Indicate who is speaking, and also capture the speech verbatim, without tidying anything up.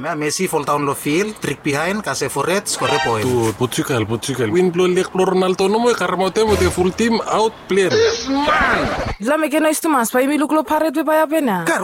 Speaker 1: Mea Messi volta on lo field, trick behind, case forret, score point.
Speaker 2: Tu, Portugal, Portugal. Win blow lek Ronaldo no mo karmote mo the full team out player.
Speaker 3: La me que no estoy más, pa' mi lucro pared de vaya pena.